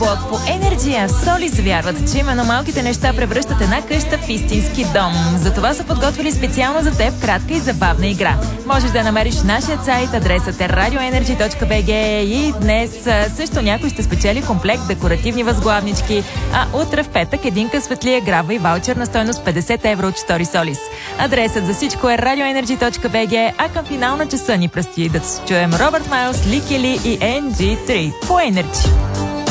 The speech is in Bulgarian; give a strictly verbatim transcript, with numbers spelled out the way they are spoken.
блок по Енерджия Солис вярват, че именно малките неща превръщат една къща в истински дом. Затова са подготвили специално за теб кратка и забавна игра. Можеш да намериш нашия сайт, адресът е радиоенерджи точка би джи и днес също някой ще спечели комплект декоративни възглавнички, а утре в петък един късветлия грава и ваучер на стойност петдесет евро от Штори Солис. Адресът за всичко е радиоенерджи точка би джи, а към финал на часа ни предстои да чуем Робърт Майлс, Ликели и ен джи три по Енерджи.